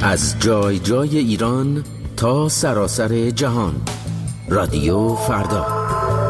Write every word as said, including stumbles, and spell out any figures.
از جای جای ایران تا سراسر جهان. رادیو فردا.